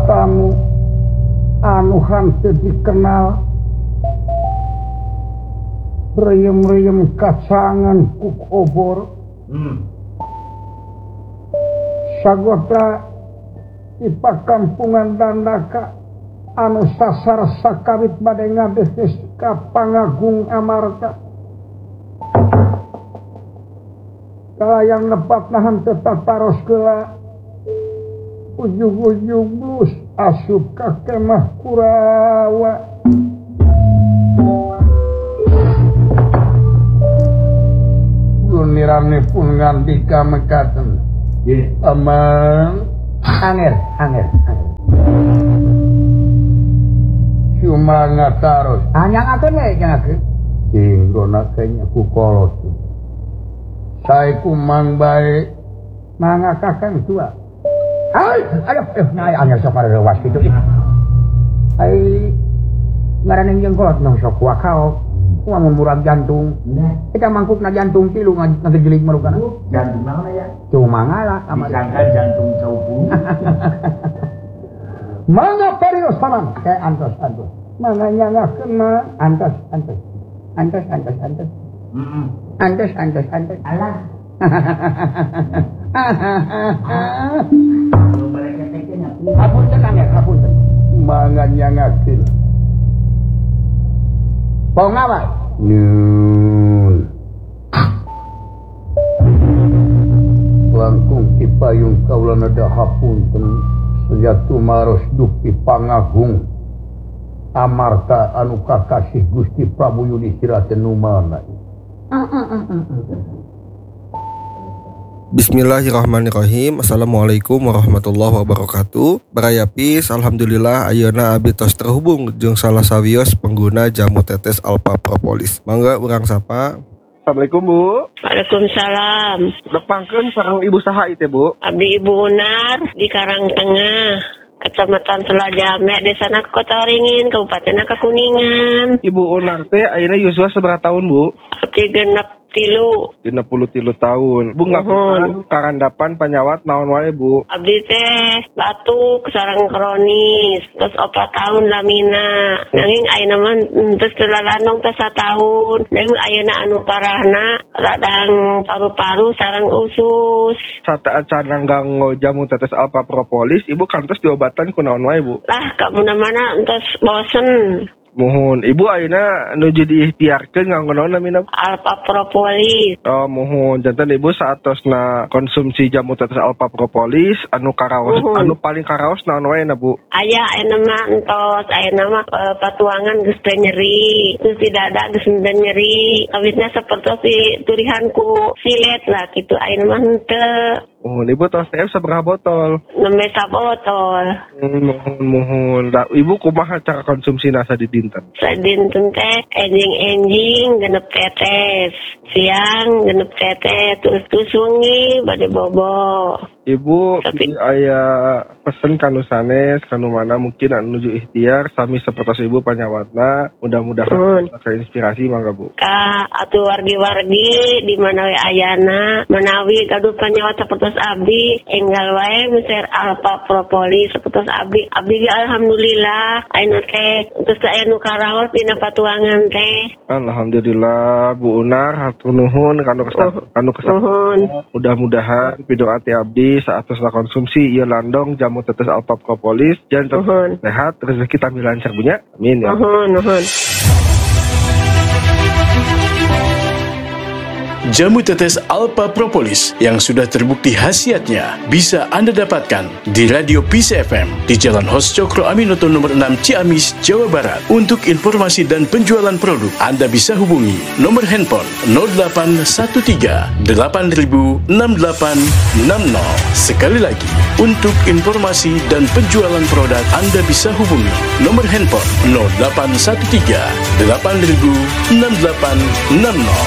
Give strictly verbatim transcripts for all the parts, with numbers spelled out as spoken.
tamu anu hanteu dikenal reyem-reyem kacangan kuk obor hmm. sagota di pakampungan Dandaka anu sasar sakawit bade ngadesdes ka Pangagung Amarta kalayang nepatna hanteu taparos geula ujug-ujug blus asup ka kemah Kurawa nirane pun ngandika mekaten nggih amang angel angel angel cuma ngataros anyangakeun we nyangakeun dinggona kenya ku kolot sae ku mang bae mangga kakang tua ai ayo eh nyai angel sok rewas kitu ai ngaraneng jenggot nang sok wakao Wangun murah jantung, kita mangkukna jantung tilu ngagejelik merukana. Jantung mana ya? Cuma ngalah, disangkan jantung caupu. Mangga parios paman, kayak antos antos. Mangga nyangga kena antos antos, antos antos antos, antos antos antos. Alah. Hapunten angger, hapunten. Mangga nyangga kena. Bau ngawal? Nyun langkung cipayung kaulana dahapunten sejatu maros dupi Pangagung Amarta anu kakasih Gusti Prabu Yudhistira teh nu mana Bismillahirrahmanirrahim. Assalamualaikum warahmatullahi wabarakatuh. Barayapis, alhamdulillah ayeuna abdi tos terhubung jeung salah sawios pengguna jamu tetes Alpha Propolis. Mangga urang sapa. Assalamualaikum Bu. Waalaikumsalam. Depangkeun sareng Ibu saha ieu teh Bu? Abdi Ibu Unar di Karangtengah, Kecamatan Selajame, Desa Kota Waringin, Kabupaten Kuningan. Ibu Unar teh ayeuna yuswa sabaraha tahun Bu? Abdi genep tilu. Genep puluh tilu tahun. Bu ngapunten karandapan panyawat naon wae Bu? Abdi teh batuk sareng kronis, terus opat tahun lamina. Nanging ayeuna mah terus telalanong teh satahun. Nanging ayeuna anu parahna radang paru-paru sareng usus. Saat acan ganggo jamu tetes Alpha Propolis, Ibu kantos diobatan ku naon wae Bu? Lah ka mana-mana entos bosen. Mohon Ibu ayeuna nuju diikhtiarkeun nganggo naon namina? Alpha Propolis. Oh mohon janten Ibu saatosna konsumsi jamu tetes Alpha Propolis anu karaos uhun. Anu paling karaos naon wae na Bu? Aya ayeuna mah entos ayeuna mah e, patuangan geus teu nyeri, geus di dada geus teu nyeri. Kawitna sapertos turihanku silet lah kitu ayeuna mah henteu. Mohon Ibu tos teh sabaraha botol? Nembe sabotol. Mohon mohon. Da, Ibu kumaha cara konsumsi nasa di dinten? Sadinten teh enjing-enjing genep tetes. Siang genep tetes terus terus wengi bade bobo. Ibu tapi aya pesen kanu sanes kanu mana mungkin anu nuju ikhtiar sami sapertos Ibu panyawatna mudah-mudahan hmm. inspirasi mangga Bu. Ka atuh wargi-wargi di mana we ayana menawi gaduh panyawat sapertos abdi enggal wae miser Alpha Propolis sapertos abdi abdi alhamdulillah ayeuna teh terus aya nu karaos dina patuangan teh. Alhamdulillah Bu Unar hatur nuhun kanu kesan kanu kesan. Mudah-mudahan pidoa ti abdi saat terus konsumsi ieu landong jamu tetes Alpha Propolis jangan uh-huh. sehat rezeki tambah lancar punya amin ya uh-huh, uh-huh. Jamu tetes Alpha Propolis yang sudah terbukti khasiatnya bisa Anda dapatkan di Radio Peace F M di Jalan Hos Cokro Aminoto nomor enam Ciamis, Jawa Barat. Untuk informasi dan penjualan produk, Anda bisa hubungi nomor handphone nol delapan satu tiga delapan nol enam delapan enam nol. Sekali lagi, untuk informasi dan penjualan produk, Anda bisa hubungi nomor handphone nol delapan satu tiga delapan nol enam delapan enam nol.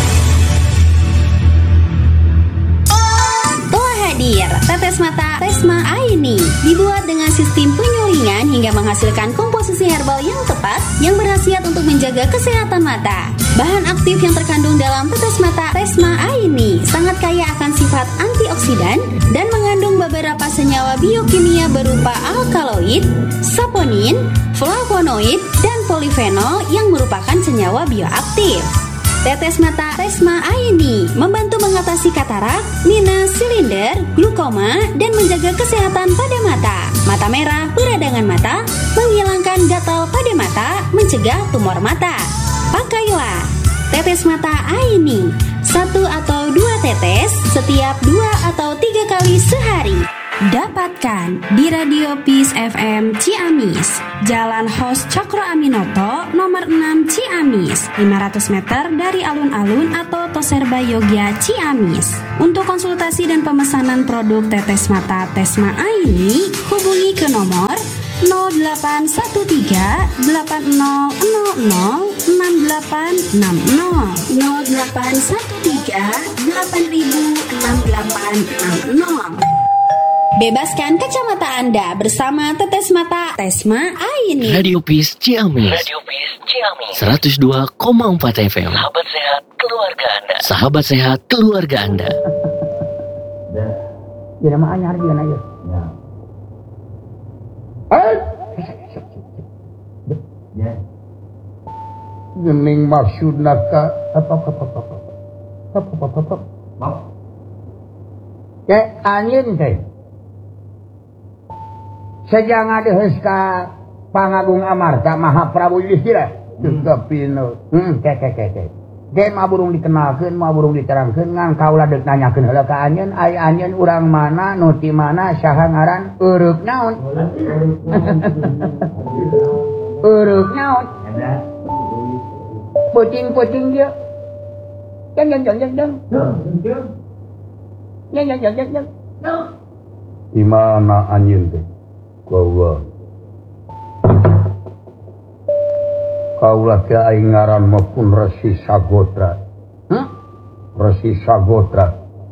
Hadir, tetes mata Resma Aini dibuat dengan sistem penyulingan hingga menghasilkan komposisi herbal yang tepat yang berkhasiat untuk menjaga kesehatan mata. Bahan aktif yang terkandung dalam tetes mata Resma Aini sangat kaya akan sifat antioksidan dan mengandung beberapa beberapa senyawa biokimia berupa alkaloid, saponin, flavonoid, dan polifenol yang merupakan senyawa bioaktif. Tetes mata Tesma Aini membantu mengatasi katarak, minus, silinder, glukoma, dan menjaga kesehatan pada mata. Mata merah, peradangan mata, menghilangkan gatal pada mata, mencegah tumor mata. Pakailah tetes mata Aini, satu atau dua tetes setiap dua atau tiga kali sehari. Dapatkan di Radio Peace F M Ciamis, Jalan Hos Cokro Aminoto, nomor enam Ciamis, lima ratus meter dari alun-alun atau Toserba Yogya Ciamis. Untuk konsultasi dan pemesanan produk tetes mata Tesma Aini, hubungi ke nomor nol delapan satu tiga delapan nol nol nol enam delapan enam nol nol delapan satu tiga delapan enam delapan enam nol. Bebaskan kacamata Anda bersama tetes mata Tesma Aini. Radio Peace Ciamis. Radio Peace Ciamis. seratus dua koma empat F M. Sahabat sehat keluarga Anda. Sahabat sehat keluarga Anda. Ya nama anyar dia aja. Ya. Eh. Ya. Gening maksudna ka apa apa apa apa. Apa apa apa. Mau. Kayak angin teh. Sejang adeus ka Pangagung Amarta Mahaprabu Yudhistira Gegepino hmm ke ke ke ke ge mah burung dikenalkeun mah burung diterangkeun ngan kaula deuk nanyakeun heula ka anjeun ai anjeun urang mana nu ti mana saha ngaran eureuk naon eureuk naon puting-puting dia jeng jeng jeng jeng jeng jeng jeng jeng jeng jeng di mana anjeun teh kaula kaula teh aing ngaran maupun Resi Sagotra. Hah? Resi Sagotra.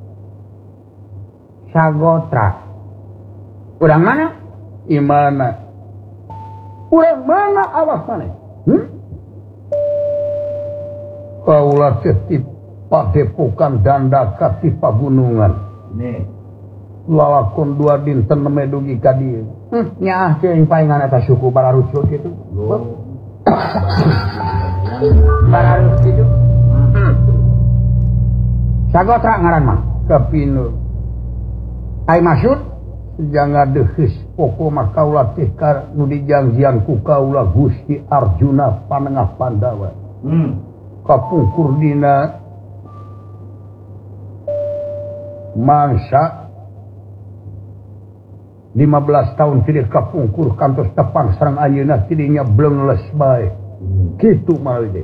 Sagotra. Urang mana? Di mana? Urang mana awas mana? Hmm? Kaula teh ti Padepokan Dandaka ti Pagunungan. Nih. Lalakon dua dinten medugi ka dieu. Hmm, nyaah teuing paengan eta suku Bararucu kitu. Bararucu kitu. Hmm. Sagotra ngaran mah Kepinu. Ai maksud janga deus poko mah kaula teh ka nu dijangjian ku kaula Gusti Arjuna Panengah Pandawa. Hmm. Kapungkur dina mangsa lima belas tahun tidak kapungkur kantos tepang sareng ayeuna tidinya bleungles bae. Kitu mah ge.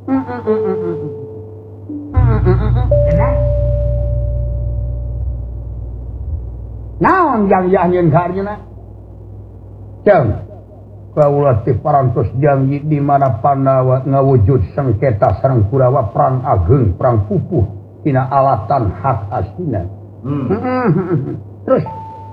Naon janji anjeun ka Arjuna? Ceung. Kaula teh parantos janji di mana Pandawa ngawujud sengketa sareng Kurawa perang ageng, perang pupuh tina alatan hak asina. Hmm. Terus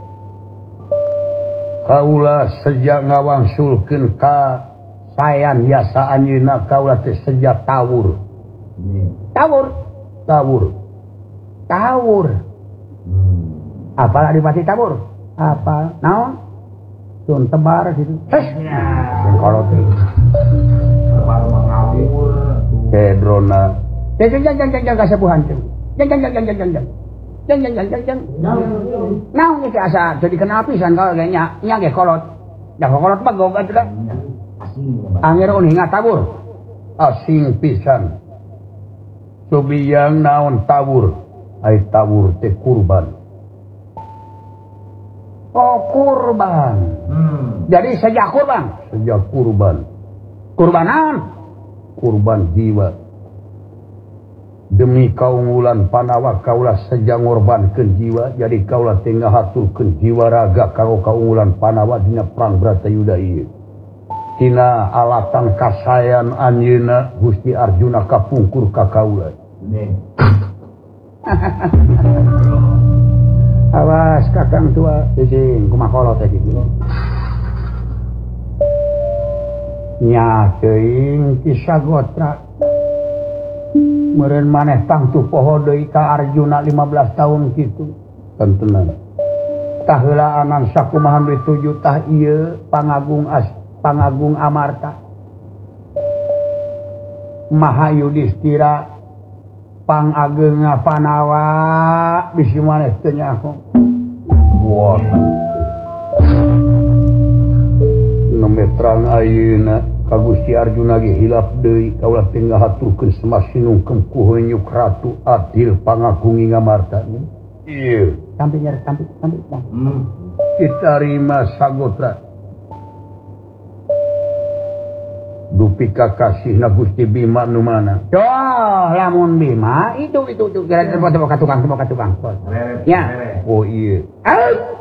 kaula sejak ngawangsulkeun ka sayan yasa anjeunna kaula teh sejak tawur. Tawur, tawur. Tawur. Hmm. Apa adipati tawur? Apa? Naon? Sun tebar gitu. Heh. Sing kolot teh. Tebar mangawur. Pedrona. Jeng jeng jeng jeng jeng kasepuhan teh. Jeng jeng jeng jeng jeng jeng. Jeng jeng jeng jeng jeng. Naon ieu asa jadi kenal pisan kalau ge nya nya ge kolot. Da kolot mah goga teh. Angger uning tabur. Asing pisan. Subiyang naon tabur? Ai tabur teh kurban. Oh kurban. Hmm. Jadi sejak kurban, sejak kurban. Kurbanan? Kurban jiwa. Demi kaunggulan Panawa kaulah sejak ngorbankeun jiwa, jadi kaulah teu ngahaturkeun jiwa raga karo kaunggulan Panawa dina perang Bratayuda ieu. Tina alatan kasayan anjeunna Gusti Arjuna kapungkur ka kaula. Awas kakang tua, sing kumaha kolot teh kitu. Nya teuing Ki Sagotra. Meureun maneh tangtu poho deui ka Arjuna lima belas tahun kitu. Tentenan. Tahela anang sakumahan duit tujuh tah ieu pangagung as pangagung amarta Maha Yudhistira pangageng panawa bisi maneh teu nya aku wah nemetrang ayeuna ka Gusti Arjuna ge hilap deui kaulah teu ngahaturkeun semasinungkeun ku heunyuk ratu adil pangagung ngamarta ieu sampai nyari sampai sampai hmm. Kita rima sagotra dupi kakasih na Gusti Bima nu mana doh lamun Bima itu itu itu kira-kira tepok tukang tepok tukang ya oh iya